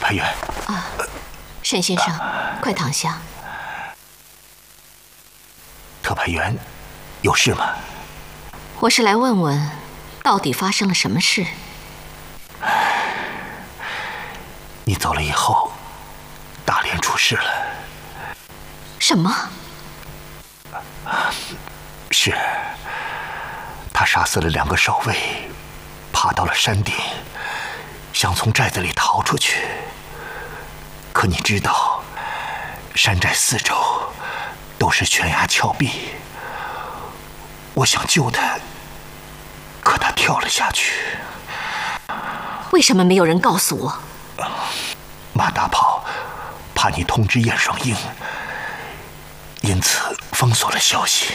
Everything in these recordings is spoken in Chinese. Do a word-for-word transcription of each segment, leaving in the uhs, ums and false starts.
派员。 啊，沈先生，快躺下。 特派员，有事吗？ 我是来问问，到底发生了什么事？ 你走了以后，大连出事了。 什么？ 是，他杀死了两个守卫，爬到了山顶，想从寨子里逃出去。可你知道，山寨四周都是悬崖峭壁，我想救他，可他跳了下去。 为什么没有人告诉我？ 马大炮怕你通知燕双鹰，因此封锁了消息。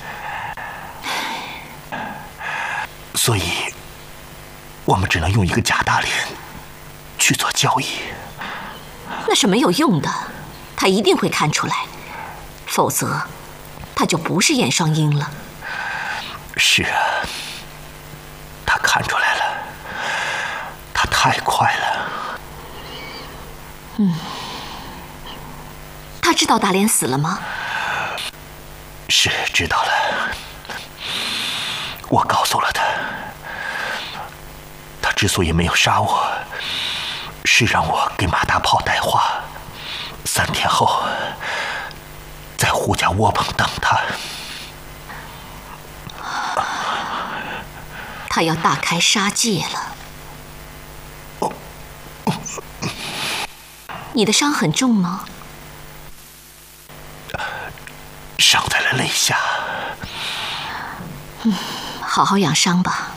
所以，我们只能用一个假大连去做交易。 那是没有用的，他一定会看出来，否则他就不是燕双鹰了。 是啊，他看出来了，他太快了。 嗯，他知道大连死了吗？ 是知道了，我告诉了他。他之所以没有杀我，是让我给马大炮带话，三天后在胡家窝棚等他。 他要大开杀戒了。你的伤很重吗？ 伤在了肋下。 嗯，好好养伤吧。